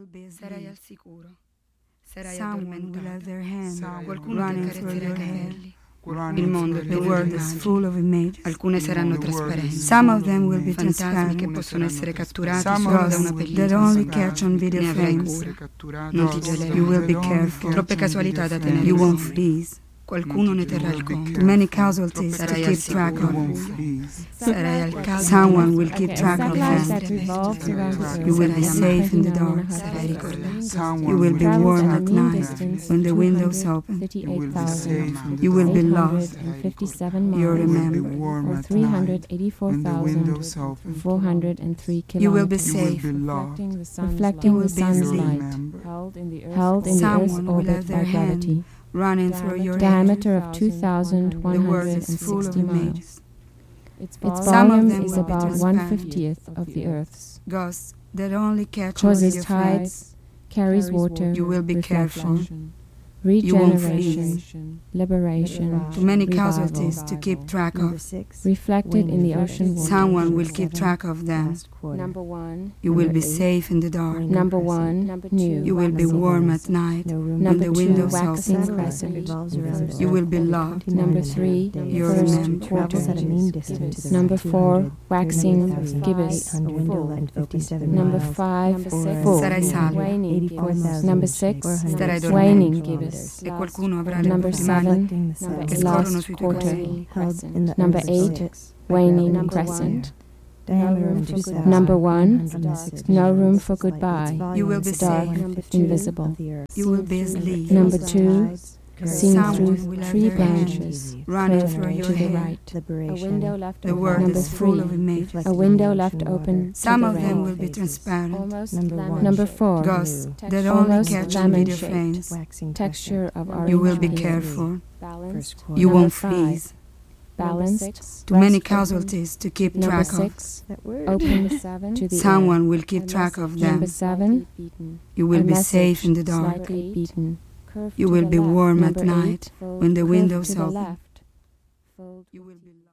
Sarai al sicuro. Sarai Someone will have their hand Qualcuno ti running through accarezzerà i your capelli. hair. Il mondo è The pieno di world is immagini. full of images. Alcune saranno trasparenti. Some of them will be Fantasmi transparent. che possono essere catturati Some solo da ghosts una that pellicola. only catch on video Ne avrai frames. cura. Non ti gelerai. You will be careful. Troppe casualità da tenere You in won't conto. freeze. Qualcuno ne terrà il conto. Too many casualties to Sarai al keep track sicuro. of. Sarai al caldo. Someone will keep Okay, track a of satellite them. that revolves around the Earth You will be at safe in the 29 dark. Sarai ricordato. You will be travels warm at a at mean night distance when the of windows open. 238,857 You will be loved. You're miles, remembered. or 384,403 You will be kilometers, safe. reflecting the sun's You will light, be held in the Earth's Someone will orbit have by their hand gravity, running through your hair. diameter of The world is full of 2,160 miles. images. Its Some of volume them is will be about transparent. 1/50th of the Earth's, Ghosts that only catch on causes video frames. tides, carries water, You will be careful. reflection, You won't regeneration, liberation, Too many revival, casualties to keep track of. reflected in the ocean water. Someone will keep track of them. Number 1, You will be safe in the dark. number 1, new. You will be warm at night when Number the 2, windows waxing open. crescent. You will be loved. Number 3, You're first remembered. quarter. Number 4, waxing gibbous. Number 5, full. Sarai salvo. Waning gibbous. Number 6, Starai waning dormendo. gibbous. E qualcuno avrà le Number brutte mani 7, che scorrono last sui tuoi quarter. capelli. Number 8, waning crescent. Number 1, no room for goodbye. You will be Dark, safe. invisible. You will be asleep. Number 2, seen Someone through will have tree their hand branches, running curved through your to the hair. right. A window left The open. world Number is full 3, of images. a window left open Some to of the them right. will be transparent. Almost Number 4, Ghosts that only almost catch on video lemon-shaped. frames. texture of orange You will be peel. careful. Balanced. You Number won't 5, freeze. balanced. Too many breast open. casualties to keep Number track of. 6, open to the Someone air. will keep track of Number them. 7, You will a be message safe in the dark. slightly beaten. You will be warm at Number night 8, when the curved windows to the open. left. You will be